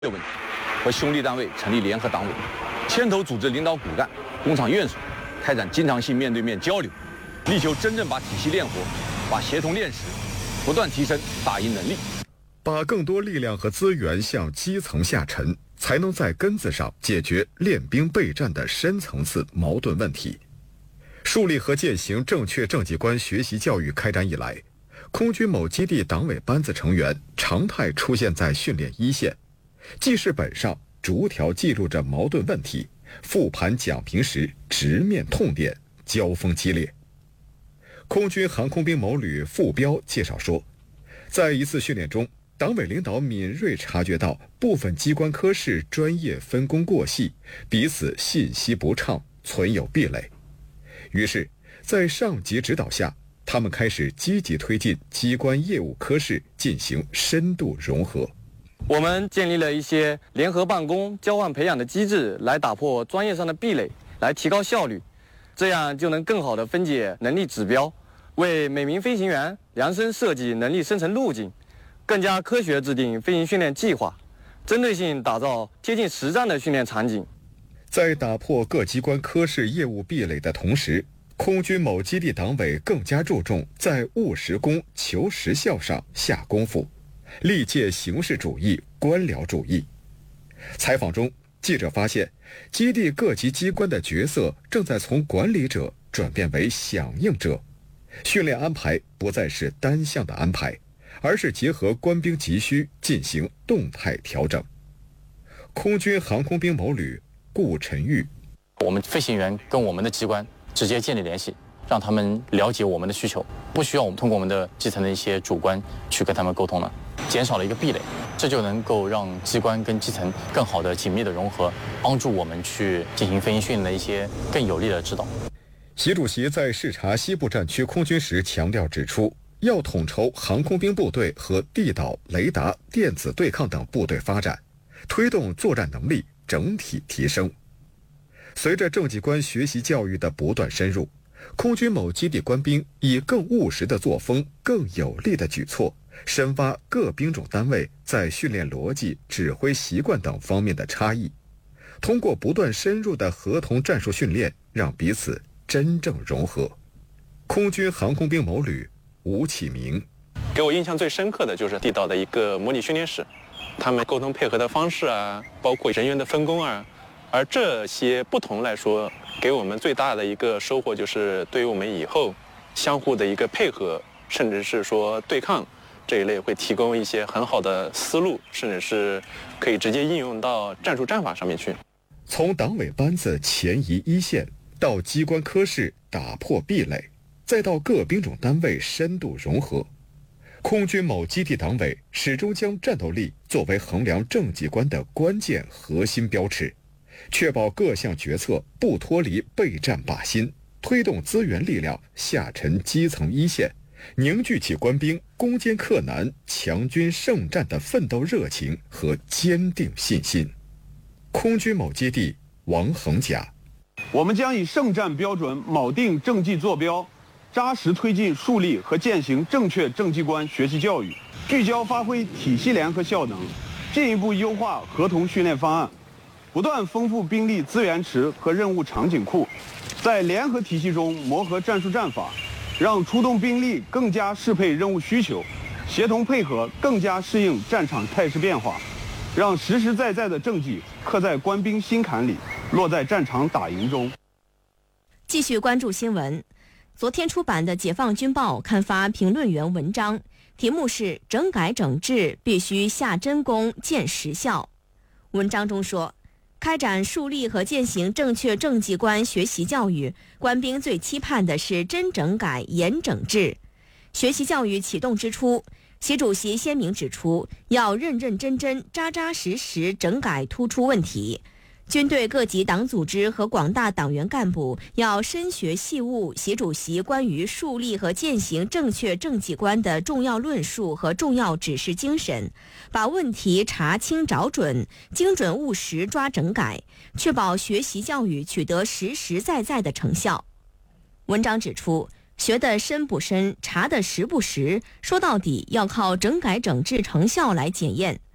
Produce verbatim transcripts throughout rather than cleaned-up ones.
的问题，和兄弟单位成立联合党委，牵头组织领导骨干、工厂院属，开展经常性面对面交流，力求真正把体系练活，把协同练实，不断提升打赢能力。 把更多力量和资源向基层下沉，才能在根子上解决练兵备战的深层次矛盾问题。树立和践行正确政绩观学习教育开展以来，空军某基地党委班子成员常态出现在训练一线，记事本上逐条记录着矛盾问题，复盘讲评时直面痛点，交锋激烈。空军航空兵某旅副标介绍说，在一次训练中，党委领导敏锐察觉到部分机关科室专业分工过细，彼此信息不畅，存有壁垒。于是，在上级指导下，他们开始积极推进机关业务科室进行深度融合。 我们建立了一些联合办公、交换培养的机制，来打破专业上的壁垒，来提高效率，这样就能更好地分解能力指标，为每名飞行员量身设计能力生成路径，更加科学制定飞行训练计划，针对性打造贴近实战的训练场景。 在打破各机关科室业务壁垒的同时，空军某基地党委更加注重在务实功、求实效上下功夫，力戒形式主义、官僚主义。采访中，记者发现，基地各级机关的角色正在从管理者转变为响应者，训练安排不再是单向的安排，而是结合官兵急需进行动态调整。空军航空兵某旅顾晨玉， 我们飞行员跟我们的机关直接建立联系，让他们了解我们的需求，不需要我们通过我们的基层的一些主官去跟他们沟通了，减少了一个壁垒，这就能够让机关跟基层更好的紧密的融合，帮助我们去进行飞行训练的一些更有力的指导。 习主席在视察西部战区空军时强调指出，要统筹航空兵部队和地导、雷达、电子对抗等部队发展，推动作战能力整体提升。随着政绩观学习教育的不断深入，空军某基地官兵以更务实的作风、更有力的举措，深挖各兵种单位在训练逻辑、指挥习惯等方面的差异，通过不断深入的合同战术训练，让彼此真正融合。空军航空兵某旅吴启明， 给我印象最深刻的就是地道的一个模拟训练室，他们沟通配合的方式啊，包括人员的分工啊，而这些不同来说，给我们最大的一个收获就是对于我们以后相互的一个配合，甚至是说对抗这一类会提供一些很好的思路，甚至是可以直接应用到战术战法上面去。 从党委班子前移一线，到机关科室打破壁垒，再到各兵种单位深度融合，空军某基地党委始终将战斗力作为衡量政绩观的关键核心标尺，确保各项决策不脱离备战靶心，推动资源力量下沉基层一线，凝聚起官兵攻坚克难、强军胜战的奋斗热情和坚定信心。空军某基地王恒甲， 我们将以胜战标准铆定政绩坐标，扎实推进树立和践行正确政绩观学习教育，聚焦发挥体系联合效能，进一步优化合同训练方案，不断丰富兵力资源池和任务场景库，在联合体系中磨合战术战法，让出动兵力更加适配任务需求，协同配合更加适应战场态势变化，让实实在在的政绩刻在官兵心坎里，落在战场打赢中。 继续关注新闻。昨天出版的《解放军报》刊发评论员文章，题目是整改整治必须下真功见实效。文章中说，开展树立和践行正确政绩观学习教育，官兵最期盼的是真整改严整治。学习教育启动之初，习主席鲜明指出，要认认真真、扎扎实实整改突出问题。军队各级党组织和广大党员干部要深学细悟习主席关于树立和践行正确政绩观的重要论述和重要指示精神，把问题查清找准，精准务实抓整改，确保学习教育取得实实在在的成效。文章指出，学得深不深，查得实不实，说到底要靠整改整治成效来检验。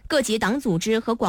各级党组织和广